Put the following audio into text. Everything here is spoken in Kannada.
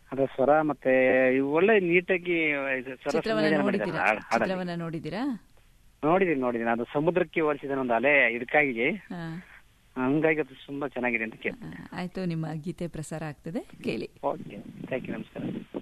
ಅದ್ರ ಸ್ವರ ಮತ್ತೆ ಇವು ಒಳ್ಳೆ ನೀಟಾಗಿ ಸ್ವರ ಸಂಯೋಜನೆ ಮಾಡಿದ್ದಾರೆ ಹಾಡಲ್ಲಿ. ಚಿತ್ರವನ್ನ ನೋಡಿದ್ದೀರಾ? ನೋಡಿದೀನಿ. ಅದು ಸಮುದ್ರಕ್ಕೆ ಹೋಲಿಸಿದ ಒಂದು ಅಲೆ ಇದಕ್ಕಾಗಿ, ಹಂಗಾಗಿ ಅದು ತುಂಬಾ ಚೆನ್ನಾಗಿದೆ ಅಂತ ಕೇಳ್ತೀನಿ. ಆಯ್ತು, ನಿಮ್ಮ ಗೀತೆ ಪ್ರಸಾರ ಆಗ್ತದೆ, ಕೇಳಿ. ಓಕೆ, ಥ್ಯಾಂಕ್ ಯು, ನಮಸ್ಕಾರ.